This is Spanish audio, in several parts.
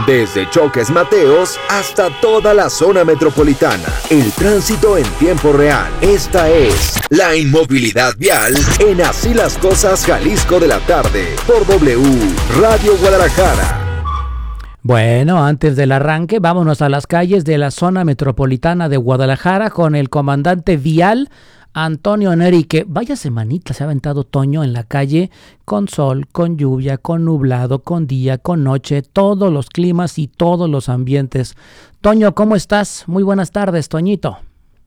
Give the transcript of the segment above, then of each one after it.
Desde Choques Mateos hasta toda la zona metropolitana. El tránsito en tiempo real. Esta es la inmovilidad vial en Así las Cosas Jalisco de la tarde por W Radio Guadalajara. Bueno, antes del arranque, vámonos a las calles de la zona metropolitana de Guadalajara con el comandante vial Antonio Neri, que vaya semanita se ha aventado Toño en la calle, con sol, con lluvia, con nublado, con día, con noche, todos los climas y todos los ambientes. Toño, ¿cómo estás? Muy buenas tardes, Toñito.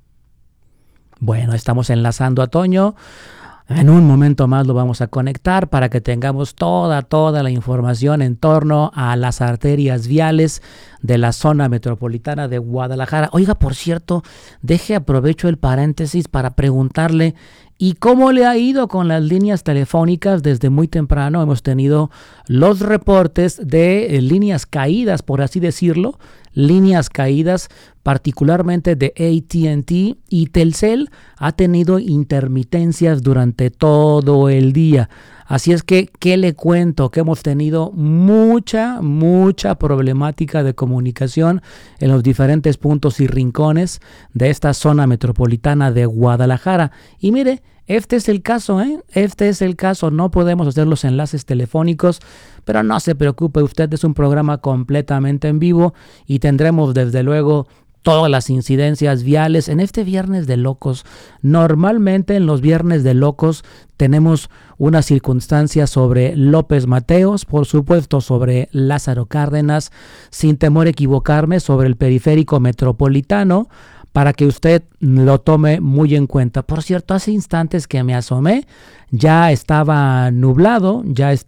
Bueno, estamos enlazando a Toño. En un momento más lo vamos a conectar para que tengamos toda la información en torno a las arterias viales de la zona metropolitana de Guadalajara. Oiga, por cierto, aprovecho el paréntesis para preguntarle, ¿y cómo le ha ido con las líneas telefónicas? Desde muy temprano hemos tenido los reportes de líneas caídas, por así decirlo, líneas caídas, particularmente de AT&T, y Telcel ha tenido intermitencias durante todo el día. Así es que, ¿qué le cuento? Que hemos tenido mucha problemática de comunicación en los diferentes puntos y rincones de esta zona metropolitana de Guadalajara. Y mire, este es el caso, Este es el caso. No podemos hacer los enlaces telefónicos, pero no se preocupe usted, es un programa completamente en vivo y tendremos desde luego todas las incidencias viales en este Viernes de Locos. Normalmente en los Viernes de Locos tenemos una circunstancia sobre López Mateos, por supuesto sobre Lázaro Cárdenas, sin temor a equivocarme, sobre el periférico metropolitano, para que usted lo tome muy en cuenta. Por cierto, hace instantes que me asomé, ya estaba nublado,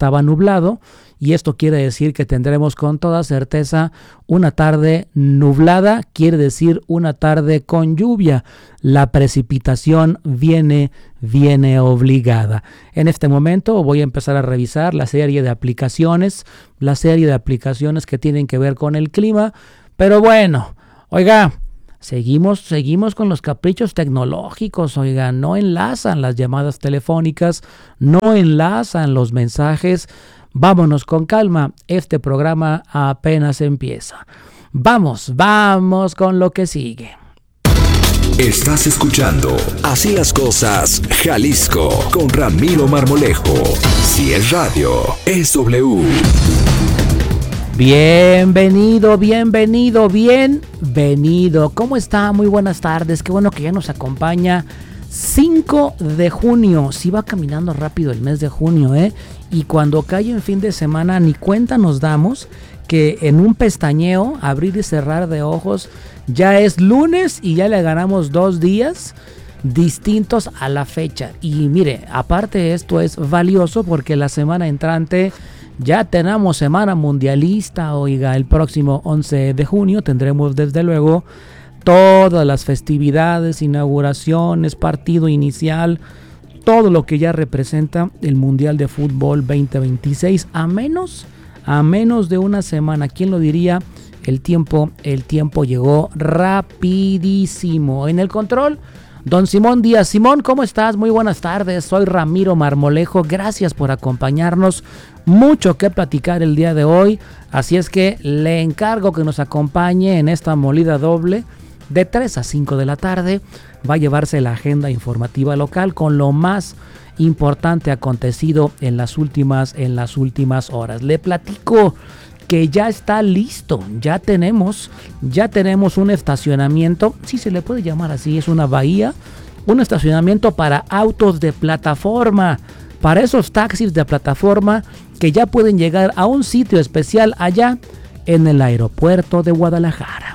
y esto quiere decir que tendremos con toda certeza una tarde nublada, quiere decir una tarde con lluvia. La precipitación viene obligada. En este momento voy a empezar a revisar la serie de aplicaciones que tienen que ver con el clima, pero bueno, oiga, Seguimos con los caprichos tecnológicos, oiga, no enlazan las llamadas telefónicas, no enlazan los mensajes. Vámonos con calma, este programa apenas empieza. Vamos con lo que sigue. Estás escuchando Así las Cosas Jalisco con Ramiro Marmolejo. Si es radio, es W. Bienvenido. ¿Cómo está? Muy buenas tardes. Qué bueno que ya nos acompaña. 5 de junio. Sí va caminando rápido el mes de junio, Y cuando cae en fin de semana, ni cuenta nos damos que en un pestañeo, abrir y cerrar de ojos, ya es lunes y ya le ganamos 2 días distintos a la fecha. Y mire, aparte esto es valioso porque la semana entrante ya tenemos semana mundialista, oiga, el próximo 11 de junio tendremos desde luego todas las festividades, inauguraciones, partido inicial, todo lo que ya representa el Mundial de Fútbol 2026, a menos de una semana. ¿Quién lo diría? El tiempo llegó rapidísimo. En el control, don Simón Díaz. Simón, ¿cómo estás? Muy buenas tardes. Soy Ramiro Marmolejo. Gracias por acompañarnos. Mucho que platicar el día de hoy. Así es que le encargo que nos acompañe en esta molida doble de 3 a 5 de la tarde. Va a llevarse la agenda informativa local con lo más importante acontecido en las últimas horas. Le platico que ya está listo, ya tenemos un estacionamiento, si se le puede llamar así, es una bahía, un estacionamiento para autos de plataforma, para esos taxis de plataforma que ya pueden llegar a un sitio especial allá en el aeropuerto de Guadalajara.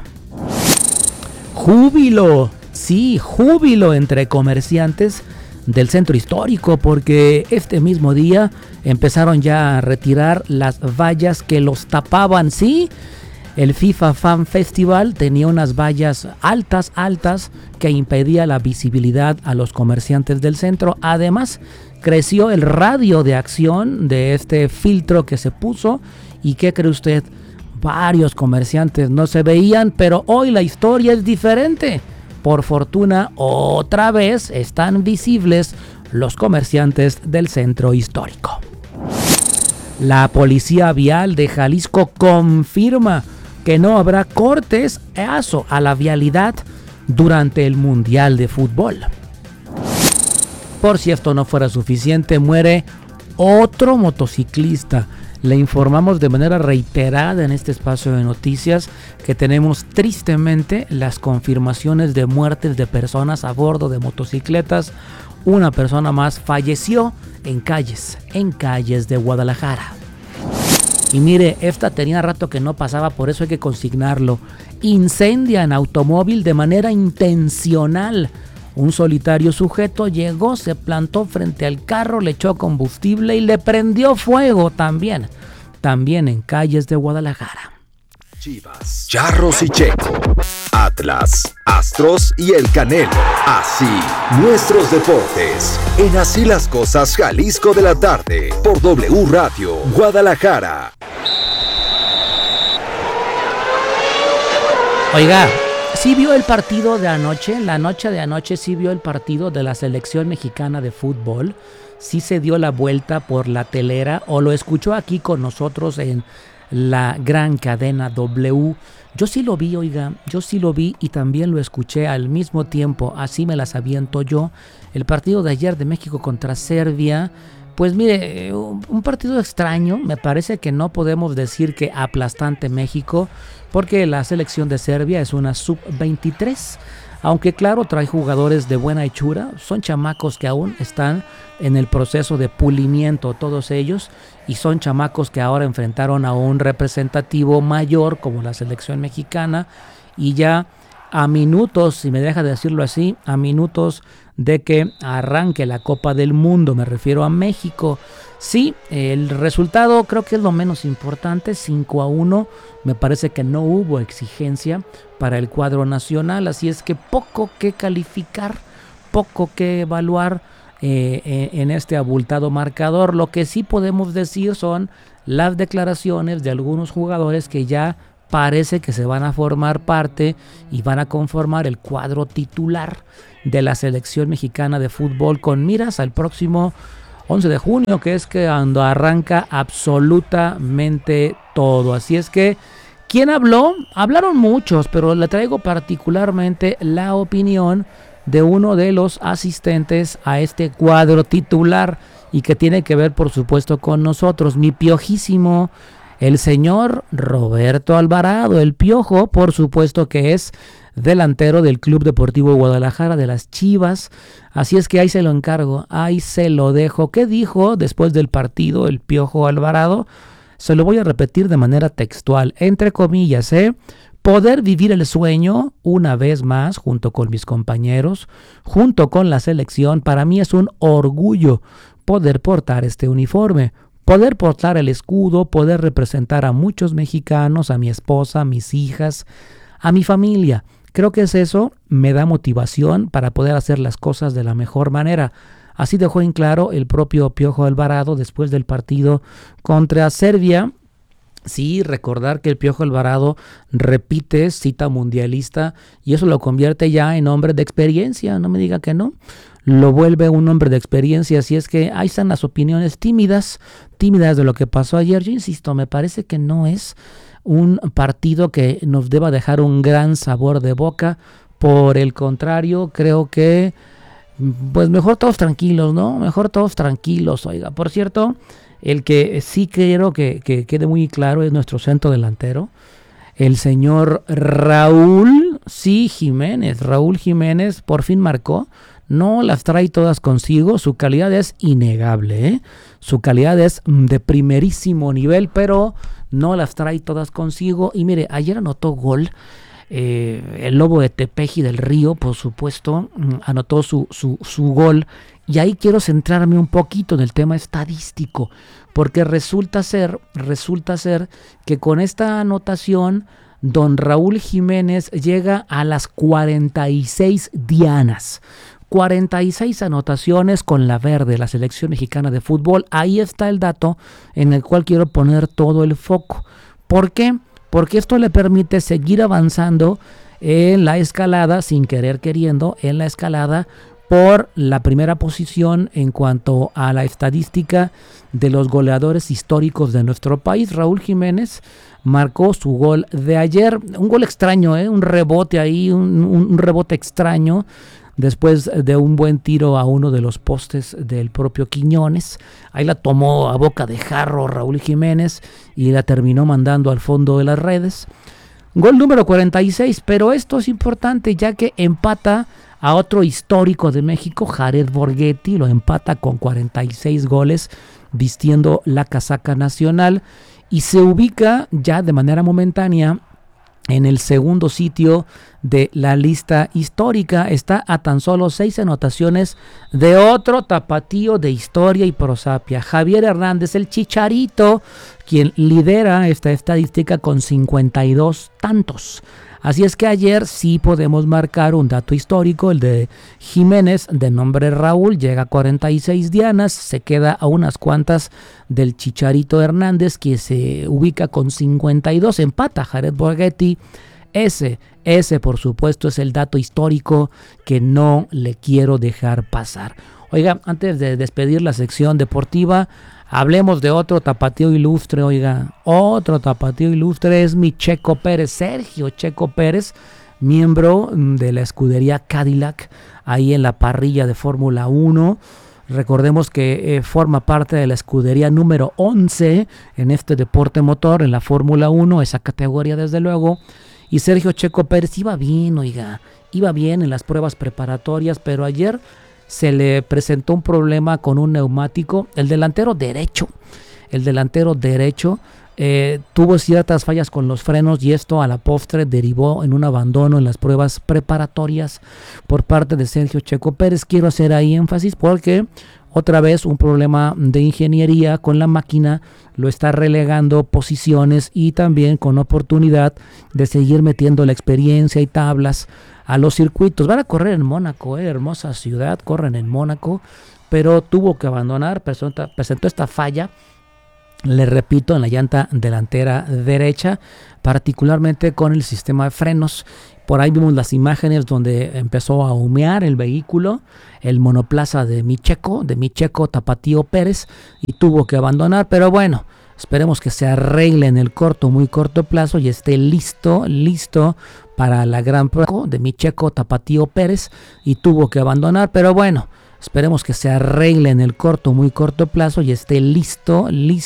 Júbilo entre comerciantes del centro histórico, porque este mismo día empezaron ya a retirar las vallas que los tapaban. Sí, el FIFA Fan Festival tenía unas vallas altas que impedía la visibilidad a los comerciantes del centro. Además, creció el radio de acción de este filtro que se puso. ¿Y qué cree usted? Varios comerciantes no se veían, pero hoy la historia es diferente. Por fortuna, otra vez están visibles los comerciantes del centro histórico. La Policía Vial de Jalisco confirma que no habrá cortes a la vialidad durante el Mundial de Fútbol. Por si esto no fuera suficiente, muere otro motociclista. Le informamos de manera reiterada en este espacio de noticias que tenemos tristemente las confirmaciones de muertes de personas a bordo de motocicletas. Una persona más falleció en calles de Guadalajara. Y mire, esta tenía rato que no pasaba, por eso hay que consignarlo. Incendian automóvil de manera intencional. Un solitario sujeto llegó, se plantó frente al carro, le echó combustible y le prendió fuego también en calles de Guadalajara. Chivas, Charros y Checo, Atlas, Astros y el Canelo. Así, nuestros deportes. En Así las Cosas Jalisco de la tarde, por W Radio, Guadalajara. Oiga, ¿sí vio el partido de anoche? La noche de anoche sí vio el partido de la selección mexicana de fútbol. Sí se dio la vuelta por la telera o lo escuchó aquí con nosotros en la gran cadena W. Yo sí lo vi, oiga, yo sí lo vi y también lo escuché al mismo tiempo. Así me las aviento yo. El partido de ayer de México contra Serbia. Pues mire, un partido extraño. Me parece que no podemos decir que aplastante México, porque la selección de Serbia es una sub-23. Aunque claro, trae jugadores de buena hechura. Son chamacos que aún están en el proceso de pulimiento, todos ellos. Y son chamacos que ahora enfrentaron a un representativo mayor como la selección mexicana. Y ya a minutos, si me deja decirlo así, a minutos de que arranque la Copa del Mundo, me refiero a México. Sí, el resultado creo que es lo menos importante, 5-1, me parece que no hubo exigencia para el cuadro nacional, así es que poco que calificar, poco que evaluar en este abultado marcador. Lo que sí podemos decir son las declaraciones de algunos jugadores que ya parece que se van a formar parte y van a conformar el cuadro titular de la selección mexicana de fútbol con miras al próximo 11 de junio, que es que cuando arranca absolutamente todo. Así es que, ¿quién habló? Hablaron muchos, pero le traigo particularmente la opinión de uno de los asistentes a este cuadro titular y que tiene que ver, por supuesto, con nosotros, mi piojísimo, el señor Roberto Alvarado, el Piojo, por supuesto que es delantero del Club Deportivo Guadalajara, de las Chivas. Así es que ahí se lo encargo, ahí se lo dejo. ¿Qué dijo después del partido el Piojo Alvarado? Se lo voy a repetir de manera textual, entre comillas, poder vivir el sueño una vez más junto con mis compañeros, junto con la selección. Para mí es un orgullo poder portar este uniforme, poder portar el escudo, poder representar a muchos mexicanos, a mi esposa, a mis hijas, a mi familia. Creo que es eso, me da motivación para poder hacer las cosas de la mejor manera. Así dejó en claro el propio Piojo Alvarado después del partido contra Serbia. Sí, recordar que el Piojo Alvarado repite cita mundialista y eso lo convierte ya en hombre de experiencia, no me diga que no. Lo vuelve un hombre de experiencia, así es que ahí están las opiniones tímidas de lo que pasó ayer. Yo insisto, me parece que no es un partido que nos deba dejar un gran sabor de boca. Por el contrario, creo que pues mejor todos tranquilos, ¿no? Mejor todos tranquilos, oiga. Por cierto, el que sí quiero que quede muy claro es nuestro centro delantero, el señor Raúl Jiménez. Raúl Jiménez por fin marcó. No las trae todas consigo, su calidad es innegable, su calidad es de primerísimo nivel, pero no las trae todas consigo. Y mire, ayer anotó gol, el Lobo de Tepeji del Río, por supuesto, anotó su gol. Y ahí quiero centrarme un poquito en el tema estadístico, porque resulta ser que con esta anotación, don Raúl Jiménez llega a las 46 dianas. 46 anotaciones con la verde, la selección mexicana de fútbol. Ahí está el dato en el cual quiero poner todo el foco. ¿Por qué? Porque esto le permite seguir avanzando en la escalada, sin querer queriendo, en la escalada por la primera posición en cuanto a la estadística de los goleadores históricos de nuestro país. Raúl Jiménez marcó su gol de ayer, un gol extraño, un rebote ahí, un rebote extraño, después de un buen tiro a uno de los postes del propio Quiñones. Ahí la tomó a boca de jarro Raúl Jiménez y la terminó mandando al fondo de las redes. Gol número 46, pero esto es importante ya que empata a otro histórico de México, Jared Borghetti, lo empata con 46 goles vistiendo la casaca nacional y se ubica ya de manera momentánea en el segundo sitio de la lista histórica. Está a tan solo 6 anotaciones de otro tapatío de historia y prosapia, Javier Hernández, el Chicharito, quien lidera esta estadística con 52 tantos. Así es que ayer sí podemos marcar un dato histórico, el de Jiménez, de nombre Raúl, llega a 46 dianas, se queda a unas cuantas del Chicharito Hernández, que se ubica con 52, empata Jared Borghetti. Ese por supuesto es el dato histórico que no le quiero dejar pasar. Oiga, antes de despedir la sección deportiva, hablemos de otro tapatío ilustre, oiga. Otro tapatío ilustre es mi Checo Pérez, Sergio Checo Pérez, miembro de la escudería Cadillac, ahí en la parrilla de Fórmula 1. Recordemos que forma parte de la escudería número 11 en este deporte motor, en la Fórmula 1, esa categoría desde luego. Y Sergio Checo Pérez iba bien, oiga, iba bien en las pruebas preparatorias, pero ayer se le presentó un problema con un neumático. El delantero derecho tuvo ciertas fallas con los frenos y esto a la postre derivó en un abandono en las pruebas preparatorias por parte de Sergio Checo Pérez. Quiero hacer ahí énfasis porque otra vez un problema de ingeniería con la máquina lo está relegando posiciones y también con oportunidad de seguir metiendo la experiencia y tablas a los circuitos. Van a correr en Mónaco, hermosa ciudad, corren en Mónaco, pero tuvo que abandonar, presentó esta falla, le repito, en la llanta delantera derecha, particularmente con el sistema de frenos. Por ahí vimos las imágenes donde empezó a humear el vehículo, el monoplaza de mi Checo Tapatío Pérez, y tuvo que abandonar, pero bueno, esperemos que se arregle en el muy corto plazo y esté listo para la gran prueba de mi Checo Tapatío Pérez, y tuvo que abandonar, pero bueno, esperemos que se arregle en el muy corto plazo y esté listo